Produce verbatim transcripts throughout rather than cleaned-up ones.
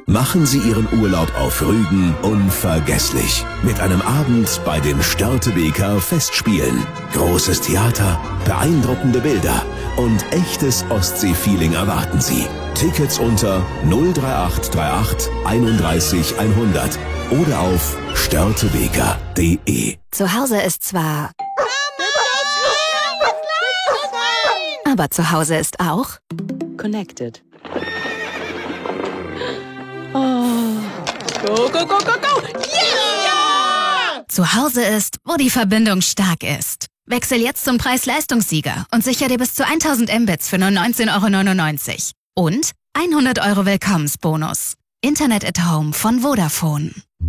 Machen Sie Ihren Urlaub auf Rügen unvergesslich. Mit einem Abend bei den Störtebeker Festspielen. Großes Theater, beeindruckende Bilder und echtes Ostsee-Feeling erwarten Sie. Tickets unter null drei acht drei acht einunddreißig hundert oder auf störtebeker punkt de. Zu Hause ist zwar... Aber zu Hause ist auch... Connected. Oh. Go, go, go, go, go! Yeah! Zu Hause ist, wo die Verbindung stark ist. Wechsel jetzt zum Preis-Leistungssieger und sicher dir bis zu tausend Mbits für nur neunzehn Euro neunundneunzig. Und hundert Euro Willkommensbonus. Internet at Home von Vodafone.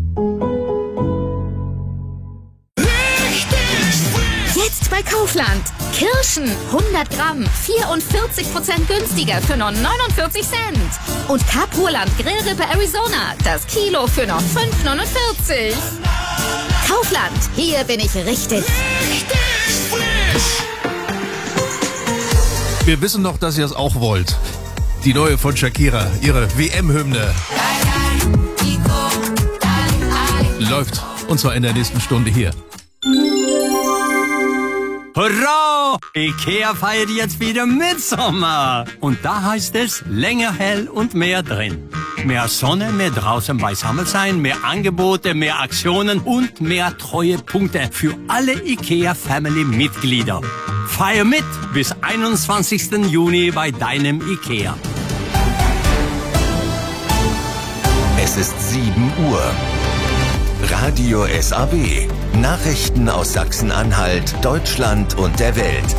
Jetzt bei Kaufland. Kirschen hundert Gramm, vierundvierzig Prozent günstiger für nur neunundvierzig Cent. Und Capurland Grillrippe Arizona, das Kilo für noch fünf neunundvierzig. Kaufland, hier bin ich richtig. Richtig frisch. Wir wissen noch, dass ihr es auch wollt. Die neue von Shakira, ihre W M-Hymne. Läuft, und zwar in der nächsten Stunde hier. Hurra! Ikea feiert jetzt wieder Mitsommer. Und da heißt es länger hell und mehr drin. Mehr Sonne, mehr draußen beisammen sein, mehr Angebote, mehr Aktionen und mehr Treuepunkte für alle Ikea-Family-Mitglieder. Feier mit bis einundzwanzigsten Juni bei deinem Ikea. Es ist sieben Uhr. Radio S A B. Nachrichten aus Sachsen-Anhalt, Deutschland und der Welt.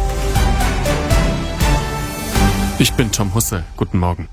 Ich bin Tom Husse. Guten Morgen.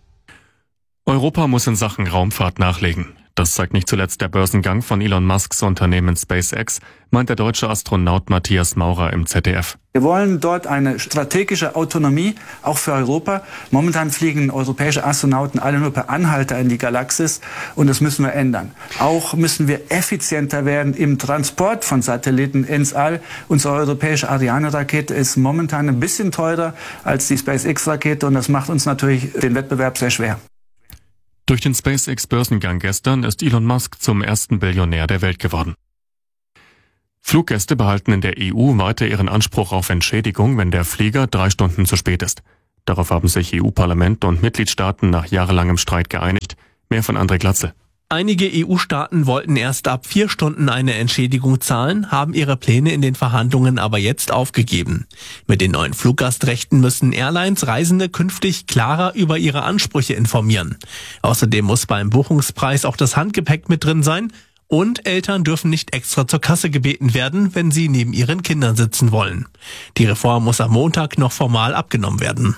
Europa muss in Sachen Raumfahrt nachlegen. Das zeigt nicht zuletzt der Börsengang von Elon Musks Unternehmen SpaceX, meint der deutsche Astronaut Matthias Maurer im Z D F. Wir wollen dort eine strategische Autonomie, auch für Europa. Momentan fliegen europäische Astronauten alle nur per Anhalter in die Galaxis und das müssen wir ändern. Auch müssen wir effizienter werden im Transport von Satelliten ins All. Unsere europäische Ariane-Rakete ist momentan ein bisschen teurer als die SpaceX-Rakete und das macht uns natürlich den Wettbewerb sehr schwer. Durch den SpaceX-Börsengang gestern ist Elon Musk zum ersten Billionär der Welt geworden. Fluggäste behalten in der E U weiter ihren Anspruch auf Entschädigung, wenn der Flieger drei Stunden zu spät ist. Darauf haben sich E U-Parlament und Mitgliedstaaten nach jahrelangem Streit geeinigt. Mehr von André Glatze. Einige E U-Staaten wollten erst ab vier Stunden eine Entschädigung zahlen, haben ihre Pläne in den Verhandlungen aber jetzt aufgegeben. Mit den neuen Fluggastrechten müssen Airlines Reisende künftig klarer über ihre Ansprüche informieren. Außerdem muss beim Buchungspreis auch das Handgepäck mit drin sein und Eltern dürfen nicht extra zur Kasse gebeten werden, wenn sie neben ihren Kindern sitzen wollen. Die Reform muss am Montag noch formal abgenommen werden.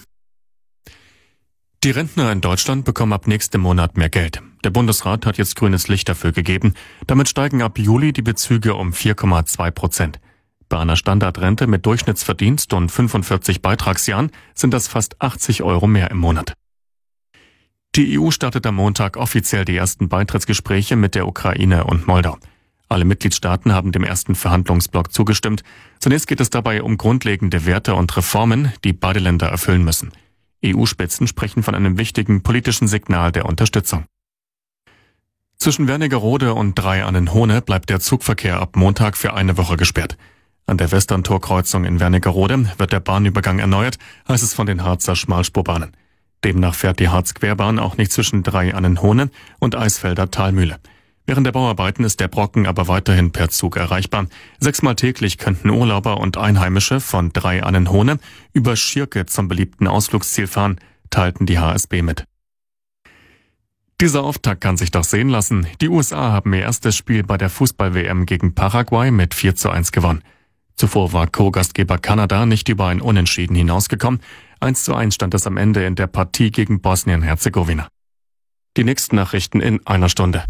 Die Rentner in Deutschland bekommen ab nächstem Monat mehr Geld. Der Bundesrat hat jetzt grünes Licht dafür gegeben. Damit steigen ab Juli die Bezüge um vier Komma zwei Prozent. Bei einer Standardrente mit Durchschnittsverdienst und fünfundvierzig Beitragsjahren sind das fast achtzig Euro mehr im Monat. Die E U startet am Montag offiziell die ersten Beitrittsgespräche mit der Ukraine und Moldau. Alle Mitgliedstaaten haben dem ersten Verhandlungsblock zugestimmt. Zunächst geht es dabei um grundlegende Werte und Reformen, die beide Länder erfüllen müssen. E U-Spitzen sprechen von einem wichtigen politischen Signal der Unterstützung. Zwischen Wernigerode und Drei-Annenhohne bleibt der Zugverkehr ab Montag für eine Woche gesperrt. An der Westerntorkreuzung in Wernigerode wird der Bahnübergang erneuert, heißt es von den Harzer Schmalspurbahnen. Demnach fährt die Harzquerbahn auch nicht zwischen Drei-Annenhohne und Eisfelder Talmühle. Während der Bauarbeiten ist der Brocken aber weiterhin per Zug erreichbar. Sechsmal täglich könnten Urlauber und Einheimische von Drei-Annenhohne über Schirke zum beliebten Ausflugsziel fahren, teilten die H S B mit. Dieser Auftakt kann sich doch sehen lassen. Die U S A haben ihr erstes Spiel bei der Fußball-W M gegen Paraguay mit vier zu eins gewonnen. Zuvor war Co-Gastgeber Kanada nicht über ein Unentschieden hinausgekommen. eins zu eins stand es am Ende in der Partie gegen Bosnien-Herzegowina. Die nächsten Nachrichten in einer Stunde.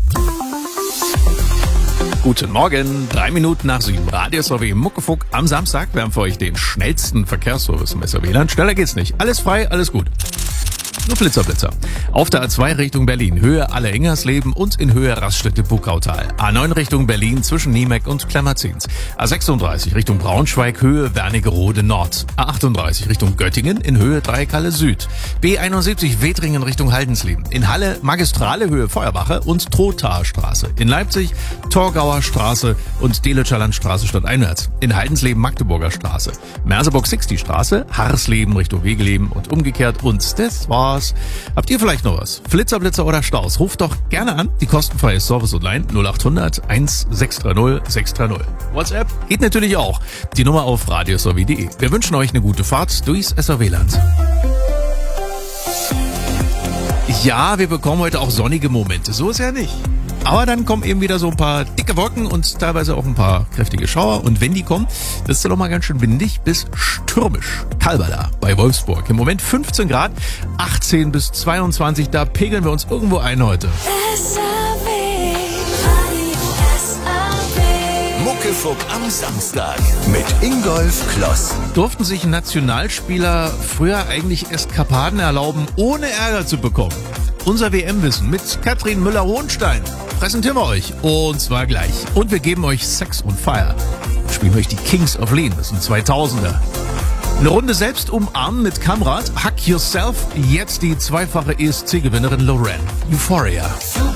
Guten Morgen, drei Minuten nach sieben. Radio S A B Muckefuck am Samstag. Wir haben für euch den schnellsten Verkehrsservice im S A B-Land. Schneller geht's nicht. Alles frei, alles gut. Nur Blitzer, Blitzer. Auf der A zwei Richtung Berlin, Höhe Alle-Ingersleben und in Höhe Raststätte-Buckautal. A neun Richtung Berlin zwischen Niemeck und Klemmerzins. A sechsunddreißig Richtung Braunschweig, Höhe Wernigerode Nord. A achtunddreißig Richtung Göttingen in Höhe Dreieckhalle Süd. B einundsiebzig Wetringen Richtung Haldensleben. In Halle Magistrale Höhe Feuerwache und Trothaarstraße. In Leipzig Torgauer Straße und Delitscher Landstraße stadteinwärts. In Haldensleben Magdeburger Straße. Merseburg sechzig Straße, Harsleben Richtung Wegeleben und umgekehrt. Und das war's. Habt ihr vielleicht noch was? Flitzer, Blitzer oder Staus? Ruft doch gerne an. Die kostenfreie Service Online null acht hundert eins sechs drei null sechs drei null. WhatsApp geht natürlich auch. Die Nummer auf radios r w punkt de. Wir wünschen euch eine gute Fahrt durchs S R W-Land. Ja, wir bekommen heute auch sonnige Momente. So ist ja nicht. Aber dann kommen eben wieder so ein paar dicke Wolken und teilweise auch ein paar kräftige Schauer. Und wenn die kommen, das ist dann noch mal ganz schön windig bis stürmisch. Kalbala bei Wolfsburg. Im Moment fünfzehn Grad, achtzehn bis zweiundzwanzig. Da pegeln wir uns irgendwo ein heute. Muckefuck am Samstag mit Ingolf Kloss. Durften sich Nationalspieler früher eigentlich Eskapaden erlauben, ohne Ärger zu bekommen? Unser W M-Wissen mit Katrin Müller-Hohenstein präsentieren wir euch. Und zwar gleich. Und wir geben euch Sex on Fire. Spielen euch die Kings of Lean, das sind zweitausender. Eine Runde selbst umarmen mit Kamrat. Hug Yourself. Jetzt die zweifache E S C-Gewinnerin Lorraine. Euphoria.